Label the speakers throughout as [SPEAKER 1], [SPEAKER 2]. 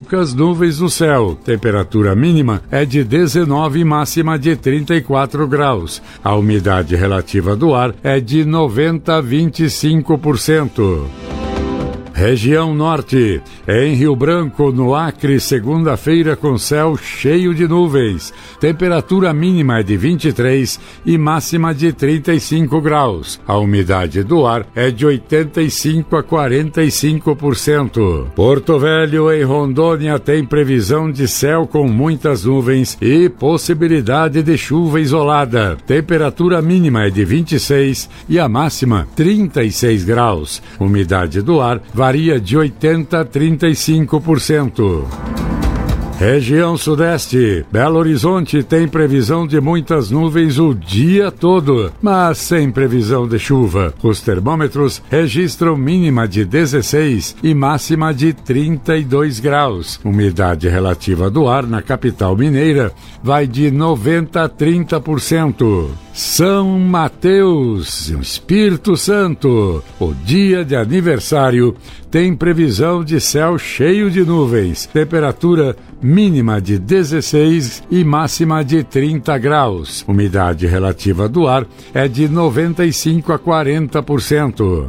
[SPEAKER 1] poucas nuvens no céu. Temperatura mínima é de 19 e máxima de 34 graus. A umidade relativa do ar é de 90 a 25%. Região Norte. Em Rio Branco, no Acre, segunda-feira com céu cheio de nuvens. Temperatura mínima é de 23 e máxima de 35 graus. A umidade do ar é de 85 a 45%. Porto Velho, em Rondônia, tem previsão de céu com muitas nuvens e possibilidade de chuva isolada. Temperatura mínima é de 26 e a máxima 36 graus. Umidade do ar varia de 80% a 35%. Região Sudeste. Belo Horizonte tem previsão de muitas nuvens o dia todo, mas sem previsão de chuva. Os termômetros registram mínima de 16 e máxima de 32 graus. Umidade relativa do ar na capital mineira vai de 90% a 30%. São Mateus, Espírito Santo. O dia de aniversário tem previsão de céu cheio de nuvens. Temperatura mínima de 16 e máxima de 30 graus. Umidade relativa do ar é de 95% a 40%.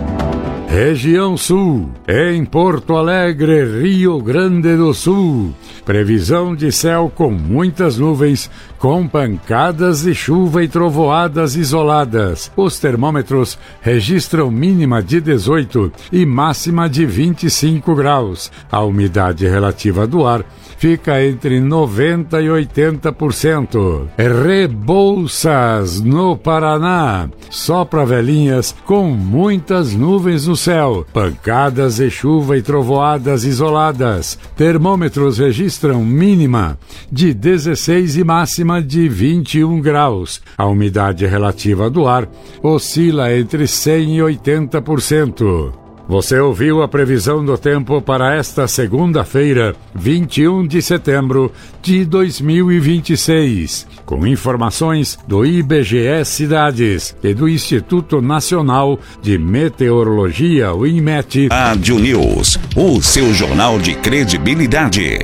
[SPEAKER 1] Região Sul. Em Porto Alegre, Rio Grande do Sul. Previsão de céu com muitas nuvens, com pancadas de chuva e trovoadas isoladas. Os termômetros registram mínima de 18 e máxima de 25 graus. A umidade relativa do ar fica entre 90% e 80%. Rebouças, no Paraná. Sopra velhinhas com muitas nuvens no céu. Pancadas de chuva e trovoadas isoladas. Termômetros registram mínima de 16 e máxima de 21 graus. A umidade relativa do ar oscila entre 100% e 80%. Você ouviu a previsão do tempo para esta segunda-feira, 21 de setembro de 2026, com informações do IBGE Cidades e do Instituto Nacional de Meteorologia, o INMET.
[SPEAKER 2] Rádio News, o seu jornal de credibilidade.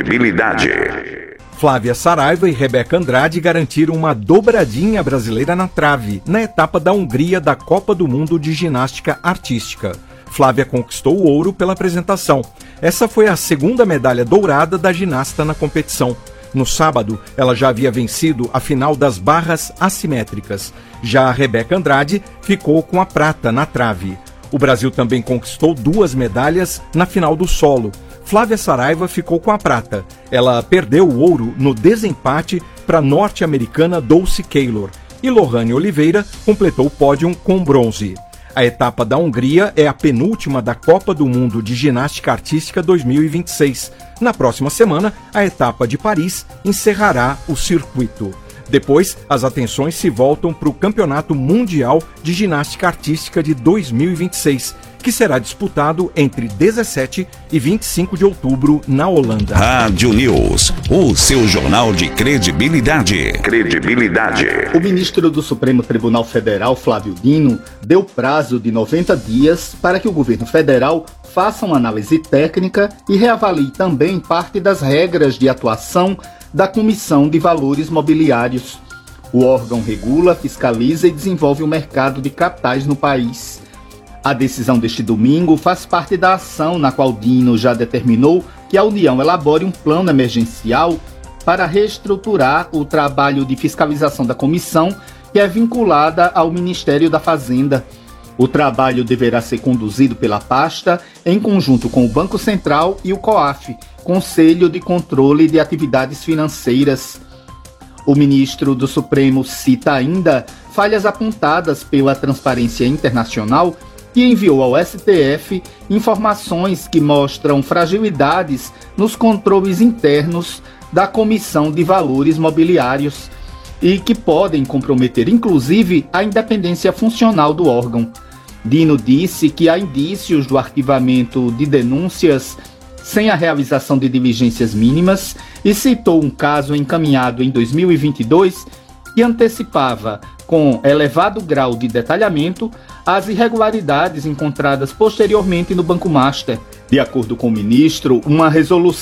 [SPEAKER 3] Flávia Saraiva e Rebeca Andrade garantiram uma dobradinha brasileira na trave, na etapa da Hungria da Copa do Mundo de Ginástica Artística. Flávia conquistou o ouro pela apresentação. Essa foi a segunda medalha dourada da ginasta na competição. No sábado, ela já havia vencido a final das barras assimétricas. Já a Rebeca Andrade ficou com a prata na trave. O Brasil também conquistou 2 medalhas na final do solo. Flávia Saraiva ficou com a prata. Ela perdeu o ouro no desempate para a norte-americana Dulce Keylor. E Lohane Oliveira completou o pódio com bronze. A etapa da Hungria é a penúltima da Copa do Mundo de Ginástica Artística 2026. Na próxima semana, a etapa de Paris encerrará o circuito. Depois, as atenções se voltam para o Campeonato Mundial de Ginástica Artística de 2026, que será disputado entre 17 e 25 de outubro na Holanda.
[SPEAKER 2] Rádio News, o seu jornal de credibilidade.
[SPEAKER 4] O ministro do Supremo Tribunal Federal, Flávio Dino, deu prazo de 90 dias para que o governo federal faça uma análise técnica e reavalie também parte das regras de atuação da Comissão de Valores Mobiliários. O órgão regula, fiscaliza e desenvolve o mercado de capitais no país. A decisão deste domingo faz parte da ação na qual Dino já determinou que a União elabore um plano emergencial para reestruturar o trabalho de fiscalização da comissão, que é vinculada ao Ministério da Fazenda. O trabalho deverá ser conduzido pela pasta em conjunto com o Banco Central e o COAF, Conselho de Controle de Atividades Financeiras. O ministro do Supremo cita ainda falhas apontadas pela Transparência Internacional e enviou ao STF informações que mostram fragilidades nos controles internos da Comissão de Valores Mobiliários e que podem comprometer, inclusive, a independência funcional do órgão. Dino disse que há indícios do arquivamento de denúncias sem a realização de diligências mínimas e citou um caso encaminhado em 2022 que antecipava, com elevado grau de detalhamento, as irregularidades encontradas posteriormente no Banco Master. De acordo com o ministro, uma resolução